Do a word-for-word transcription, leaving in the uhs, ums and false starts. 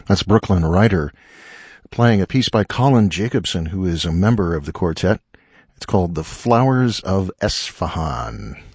That's Brooklyn Rider playing a piece by Colin Jacobson, who is a member of the quartet. It's called The Flowers of Esfahan.